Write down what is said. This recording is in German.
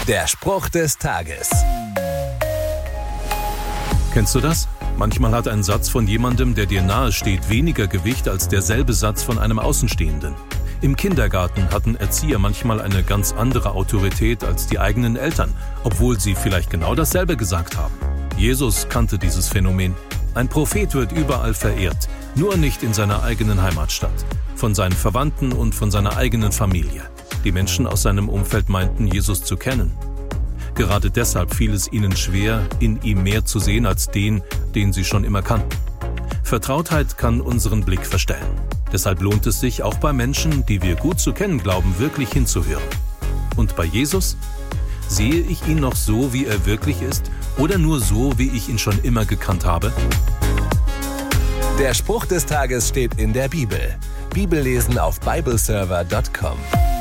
Der Spruch des Tages. Kennst du das? Manchmal hat ein Satz von jemandem, der dir nahe steht, weniger Gewicht als derselbe Satz von einem Außenstehenden. Im Kindergarten hatten Erzieher manchmal eine ganz andere Autorität als die eigenen Eltern, obwohl sie vielleicht genau dasselbe gesagt haben. Jesus kannte dieses Phänomen. Ein Prophet wird überall verehrt, nur nicht in seiner eigenen Heimatstadt, von seinen Verwandten und von seiner eigenen Familie. Die Menschen aus seinem Umfeld meinten, Jesus zu kennen. Gerade deshalb fiel es ihnen schwer, in ihm mehr zu sehen als den sie schon immer kannten. Vertrautheit kann unseren Blick verstellen. Deshalb lohnt es sich, auch bei Menschen, die wir gut zu kennen glauben, wirklich hinzuhören. Und bei Jesus? Sehe ich ihn noch so, wie er wirklich ist, oder nur so, wie ich ihn schon immer gekannt habe? Der Spruch des Tages steht in der Bibel. Bibellesen auf bibleserver.com.